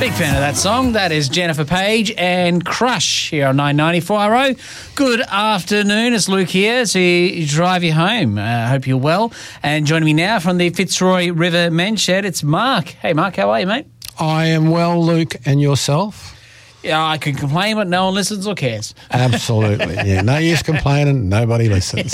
Big fan of that song. That is Jennifer Page and Crush here on 994RO. Good afternoon. It's Luke here to drive you home. I hope you're well. And joining me now from the Fitzroy River Men's Shed, it's Mark. Hey, Mark, how are you, mate? I am well, Luke. And yourself? Yeah, I could complain, but no one listens or cares. Absolutely. Yeah, no use complaining. Nobody listens.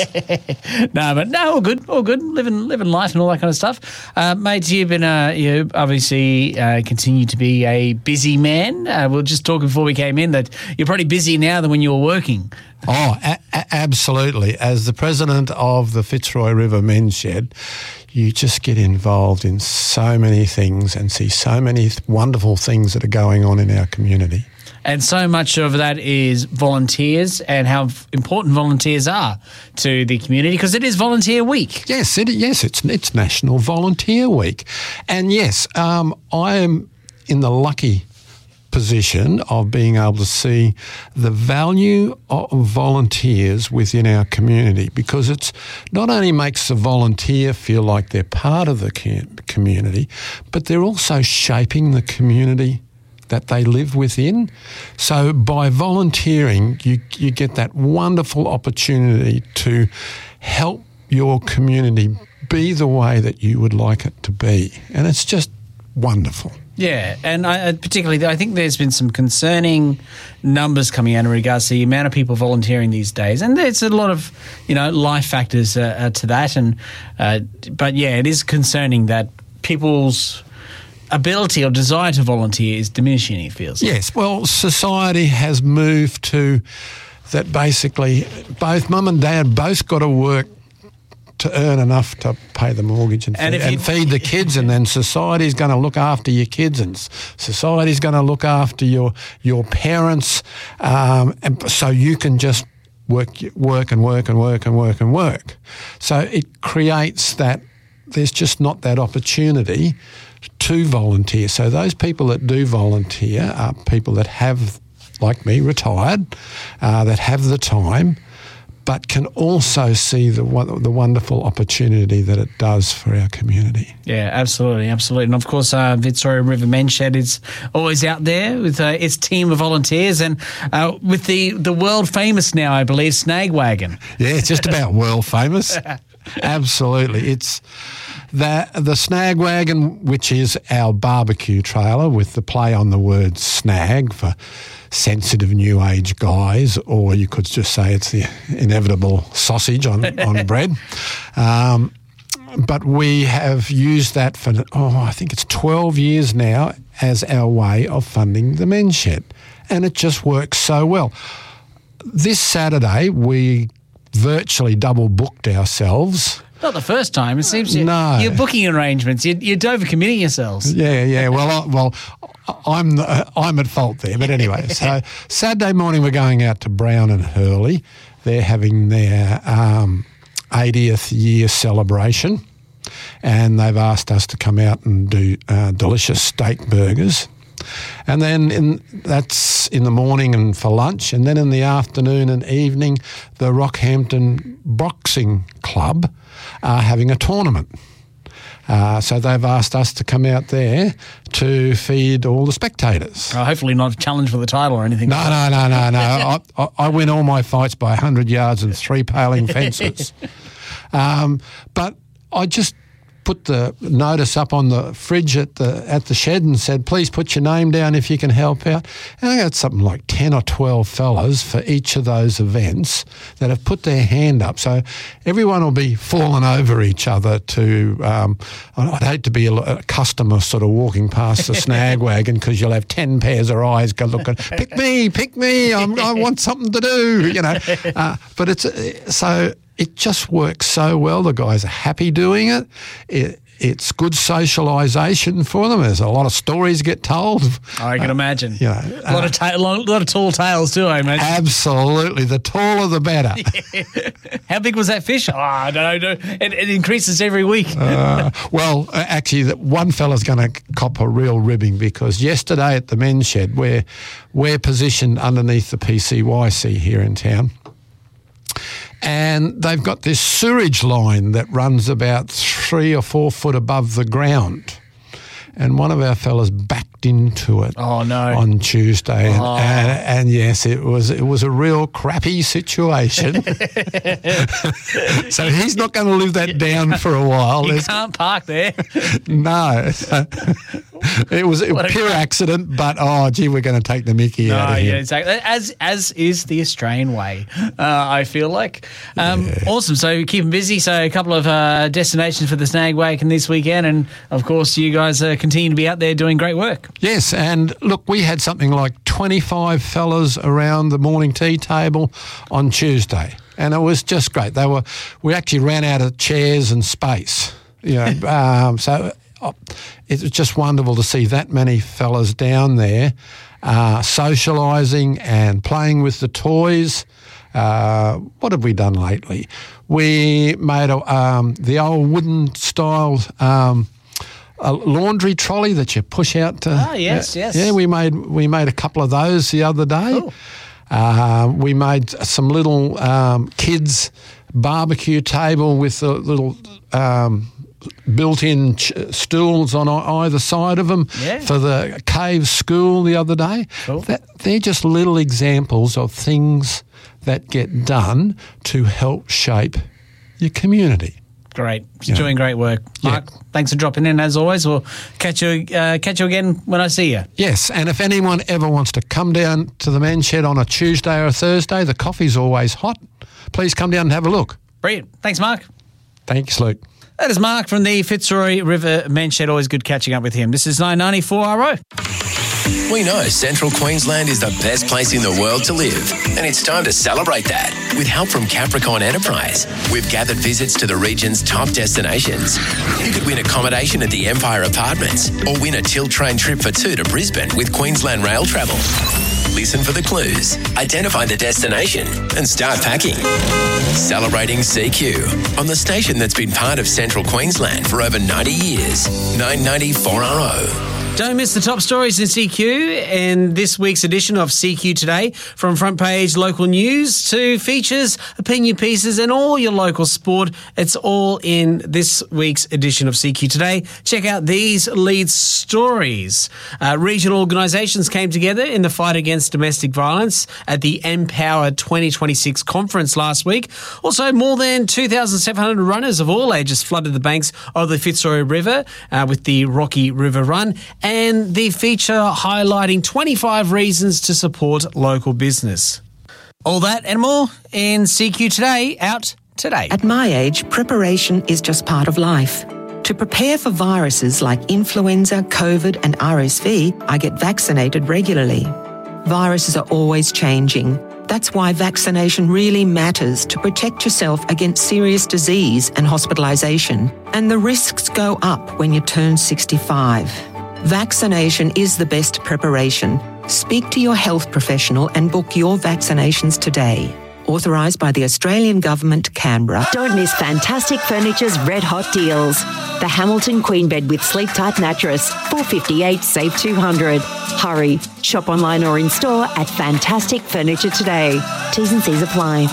All good. Living life and all that kind of stuff. Mate, you've been, you obviously continue to be a busy man. We were just talking before we came in that you're probably busier now than when you were working. Oh, absolutely. As the president of the Fitzroy River Men's Shed, you just get involved in so many things and see so many wonderful things that are going on in our community. And so much of that is volunteers and how important volunteers are to the community because it is Volunteer Week. Yes, it's National Volunteer Week. And yes, I am in the lucky position of being able to see the value of volunteers within our community because it's not only makes the volunteer feel like they're part of the community, but they're also shaping the community that they live within. So by volunteering, you get that wonderful opportunity to help your community be the way that you would like it to be. And it's just wonderful. Yeah, and particularly I think there's been some concerning numbers coming out in regards to the amount of people volunteering these days, and there's a lot of life factors to that. And but yeah, it is concerning that people's ability or desire to volunteer is diminishing, it feels like. Yes, well, society has moved to that basically both mum and dad both got to work to earn enough to pay the mortgage and feed the kids, and then society's going to look after your kids and society's going to look after your parents, and so you can just work. So it creates that there's just not that opportunity to volunteer. So those people that do volunteer are people that have, like me, retired, that have the time, but can also see the wonderful opportunity that it does for our community. Yeah, absolutely. And of course, Fitzroy River Men's Shed is always out there with its team of volunteers and with the world famous now, I believe, Snag Wagon. Yeah, it's just about world famous. Absolutely. It's the Snag Wagon, which is our barbecue trailer with the play on the word snag for sensitive new age guys, or you could just say it's the inevitable sausage on bread. But we have used that for, I think it's 12 years now as our way of funding the Men's Shed. And it just works so well. This Saturday, we virtually double booked ourselves. Not the first time. It seems no. Your booking arrangements, you're over-committing yourselves. Yeah. Well, I'm at fault there. But anyway, so Saturday morning we're going out to Brown and Hurley. They're having their 80th year celebration, and they've asked us to come out and do delicious steak burgers. And then that's in the morning and for lunch, and then in the afternoon and evening, the Rockhampton Boxing Club are having a tournament. So they've asked us to come out there to feed all the spectators. Hopefully not a challenge for the title or anything. No. I win all my fights by 100 yards and 3 paling fences. But I just put the notice up on the fridge at the shed and said, please put your name down if you can help out. And I got something like 10 or 12 fellas for each of those events that have put their hand up. So everyone will be falling over each other to, I'd hate to be a customer sort of walking past the Snag Wagon because you'll have 10 pairs of eyes go looking, pick me, I want something to do, but it's so it just works so well. The guys are happy doing it. It's good socialisation for them. There's a lot of stories get told. I can imagine. A lot of tall tales too, I imagine. Absolutely. The taller the better. How big was that fish? I don't know. It increases every week. Well, actually, one fella's going to cop a real ribbing because yesterday at the Men's Shed, we're positioned underneath the PCYC here in town. And they've got this sewerage line that runs about 3 or 4 foot above the ground. And one of our fellas backed walked into it on Tuesday, and yes, it was a real crappy situation. So he's not going to live that down for a while. You can't park there. No. It was a pure accident, but we're going to take the mickey out of him. Yeah, exactly. As is the Australian way, I feel like. Awesome. So keep them busy. So a couple of destinations for the Snag Wagon this weekend, and of course you guys continue to be out there doing great work. Yes, and look, we had something like 25 fellas around the morning tea table on Tuesday, and it was just great. We actually ran out of chairs and space, so. It was just wonderful to see that many fellas down there socialising and playing with the toys. What have we done lately? We made the old wooden style a laundry trolley that you push out to. Yes. Yeah, we made a couple of those the other day. Cool. We made some little kids barbecue table with a little built-in stools on either side of them for the cave school the other day. Cool. They're just little examples of things that get done to help shape your community. Great. Doing great work. Mark, thanks for dropping in as always. We'll catch you again when I see you. Yes, and if anyone ever wants to come down to the Men's Shed on a Tuesday or a Thursday, the coffee's always hot. Please come down and have a look. Brilliant. Thanks, Mark. Thanks, Luke. That is Mark from the Fitzroy River Men's Shed. Always good catching up with him. This is 994 RO. We know Central Queensland is the best place in the world to live, and it's time to celebrate that. With help from Capricorn Enterprise, we've gathered visits to the region's top destinations. You could win accommodation at the Empire Apartments or win a tilt train trip for two to Brisbane with Queensland Rail Travel. Listen for the clues, identify the destination, and start packing. Celebrating CQ on the station that's been part of Central Queensland for over 90 years. 994 RO. Don't miss the top stories in CQ in this week's edition of CQ Today. From front page local news to features, opinion pieces and all your local sport. It's all in this week's edition of CQ Today. Check out these lead stories. Regional organisations came together in the fight against domestic violence at the Empower 2026 conference last week. Also, more than 2,700 runners of all ages flooded the banks of the Fitzroy River with the Rocky River Run. And the feature highlighting 25 reasons to support local business. All that and more in CQ Today, out today. At my age, preparation is just part of life. To prepare for viruses like influenza, COVID and RSV, I get vaccinated regularly. Viruses are always changing. That's why vaccination really matters to protect yourself against serious disease and hospitalisation. And the risks go up when you turn 65. Vaccination is the best preparation. Speak to your health professional and book your vaccinations today. Authorised by the Australian Government, Canberra. Don't miss Fantastic Furniture's red hot deals. The Hamilton Queen Bed with Sleep Tight Mattress, $458, save $200. Hurry, shop online or in store at Fantastic Furniture today. T's and C's apply.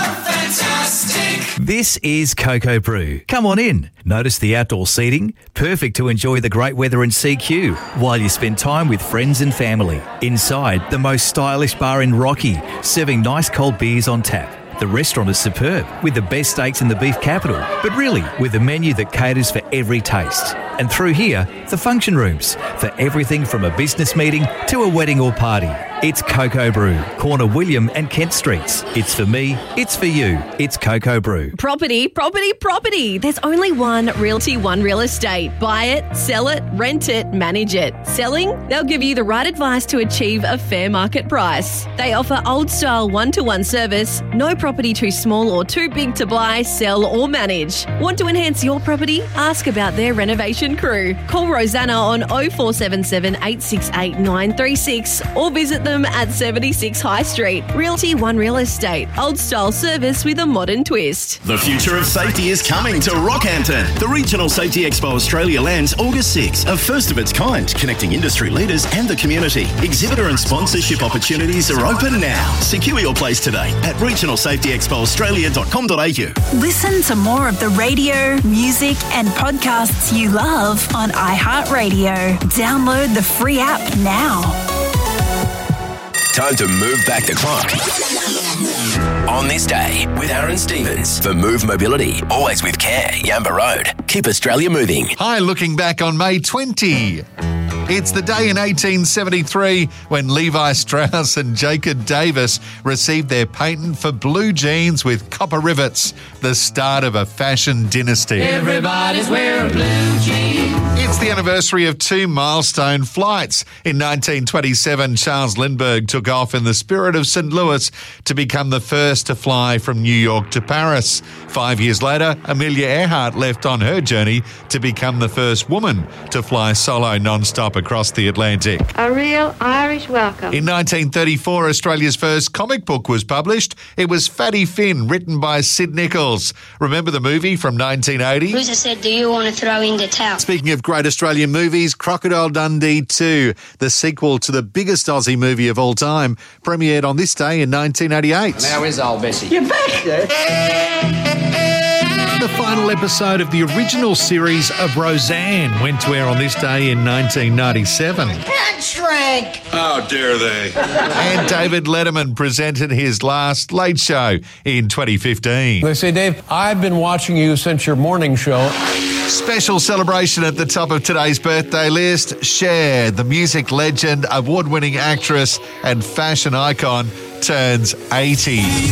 This is Cocoa Brew. Come on in. Notice the outdoor seating, perfect to enjoy the great weather in CQ while you spend time with friends and family. Inside, the most stylish bar in Rocky, serving nice cold beers on tap. The restaurant is superb, with the best steaks in the beef capital, but really with a menu that caters for every taste. And through here, the function rooms, for everything from a business meeting to a wedding or party. It's Cocoa Brew, corner William and Kent Streets. It's for me, it's for you, it's Cocoa Brew. Property, property, property. There's only one Realty One Real Estate. Buy it, sell it, rent it, manage it. Selling? They'll give you the right advice to achieve a fair market price. They offer old-style one-to-one service, no property too small or too big to buy, sell or manage. Want to enhance your property? Ask about their renovation crew. Call Rosanna on 0477 868 936 or visit them them at 76 High Street. Realty One Real Estate. Old style service with a modern twist. The future of safety is coming to Rockhampton. The Regional Safety Expo Australia lands August 6, a first of its kind, connecting industry leaders and the community. Exhibitor and sponsorship opportunities are open now. Secure your place today at regionalsafetyexpoaustralia.com.au. Listen to more of the radio, music and podcasts you love on iHeartRadio. Download the free app now. Time to move back the clock. On this day with Aaron Stevens for Move Mobility. Always with care. Yamba Road. Keep Australia moving. Hi, looking back on May 20. It's the day in 1873 when Levi Strauss and Jacob Davis received their patent for blue jeans with copper rivets, the start of a fashion dynasty. Everybody's wearing blue jeans. It's the anniversary of two milestone flights. In 1927, Charles Lindbergh took off in the Spirit of St. Louis to become the first to fly from New York to Paris. 5 years later, Amelia Earhart left on her journey to become the first woman to fly solo non-stop across the Atlantic. A real Irish welcome. In 1934, Australia's first comic book was published. It was Fatty Finn, written by Sid Nichols. Remember the movie from 1980? Bruiser said, do you want to throw in the towel? Speaking of great Australian movies, Crocodile Dundee 2, the sequel to the biggest Aussie movie of all time, premiered on this day in 1988. And how is old Bessie? You're back there. The final episode of the original series of Roseanne went to air on this day in 1997. Cat shrank. How dare they? And David Letterman presented his last Late Show in 2015. They say, Dave, I've been watching you since your morning show. Special celebration at the top of today's birthday list. Cher, the music legend, award-winning actress and fashion icon, turns 80.